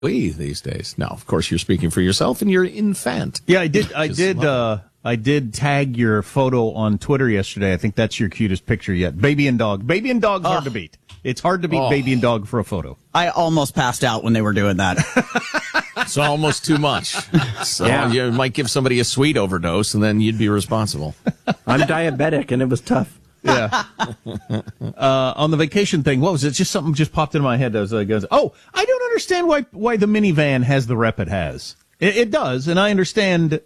these days. Now, of course, you're speaking for yourself and you're infant. Yeah, I did tag your photo on Twitter yesterday. I think that's your cutest picture yet. Baby and dog. Baby and dog's hard to beat. It's hard to beat baby and dog for a photo. I almost passed out when they were doing that. It's almost too much. So you might give somebody a sweet overdose, and then you'd be responsible. I'm diabetic, and it was tough. Yeah. On the vacation thing, what was it? Just something just popped into my head as I goes, I don't understand why the minivan has the rep it has. It does, and I understand,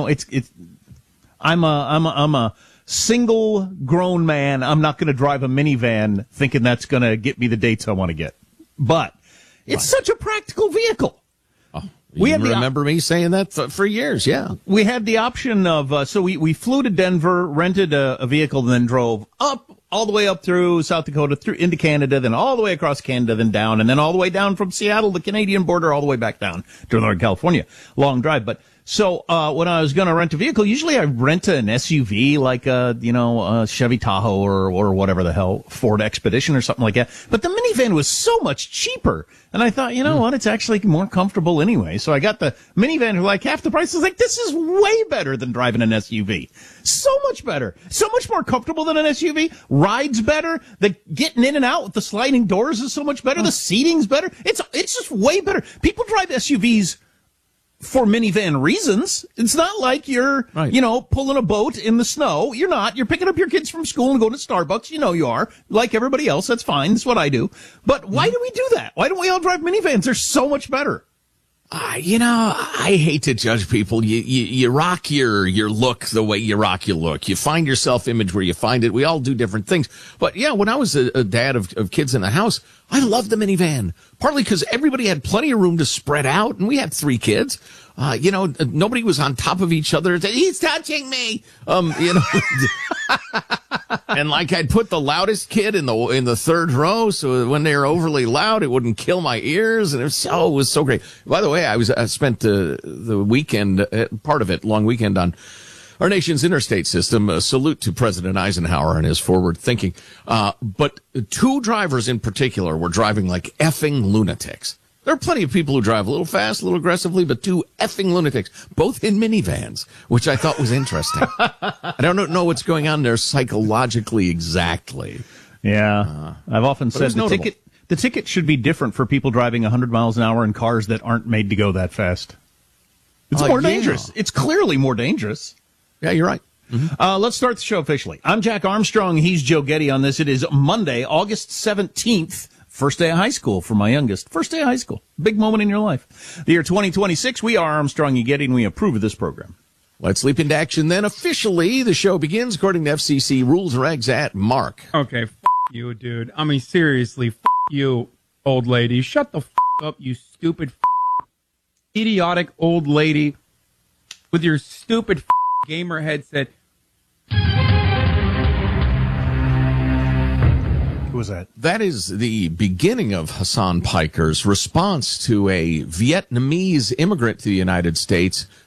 I'm a single grown man. I'm not going to drive a minivan thinking that's going to get me the dates I want to get. But it's such a practical vehicle. You remember me saying that for years, yeah. We had the option of, so we flew to Denver, rented a vehicle, and then drove all the way up through South Dakota, through into Canada, then all the way across Canada, then down, and then all the way down from Seattle, the Canadian border, all the way back down to Northern California. Long drive, but so when I was going to rent a vehicle, usually I rent an SUV like a Chevy Tahoe or whatever the hell, Ford Expedition or something like that. But the minivan was so much cheaper, and I thought, you know what, it's actually more comfortable anyway. So I got the minivan for like half the price. I was like, this is way better than driving an SUV. So much better, so much more comfortable than an SUV. Rides better. The getting in and out with the sliding doors is so much better. The seating's better. It's just way better. People drive SUVs for minivan reasons. It's not like you're, pulling a boat in the snow. You're not. You're picking up your kids from school and going to Starbucks. You know you are. Like everybody else. That's fine. That's what I do. But why do we do that? Why don't we all drive minivans? They're so much better. I hate to judge people. You rock your look the way you rock your look. You find your self-image where you find it. We all do different things. But yeah, when I was a dad of kids in the house, I loved the minivan. Partly because everybody had plenty of room to spread out, and we had 3 kids. Nobody was on top of each other. He's touching me. And like I'd put the loudest kid in the third row, so when they were overly loud, it wouldn't kill my ears, and it was so great. By the way, I spent the weekend, part of it, long weekend on our nation's interstate system. A salute to President Eisenhower and his forward thinking. But 2 drivers in particular were driving like effing lunatics. There are plenty of people who drive a little fast, a little aggressively, but 2 effing lunatics, both in minivans, which I thought was interesting. I don't know what's going on there psychologically exactly. Yeah. I've often said the ticket should be different for people driving 100 miles an hour in cars that aren't made to go that fast. It's more dangerous. It's clearly more dangerous. Yeah, you're right. Mm-hmm. Let's start the show officially. I'm Jack Armstrong. He's Joe Getty on this. It is Monday, August 17th. First day of high school for my youngest. First day of high school. Big moment in your life. The year 2026. We are Armstrong and Getty, and we approve of this program. Let's leap into action then. Officially, the show begins according to FCC rules and regs at Mark. Okay, you, dude. I mean, seriously, you, old lady. Shut the up, you stupid, idiotic old lady with your stupid gamer headset. Who was that? That is the beginning of Hassan Piker's response to a Vietnamese immigrant to the United States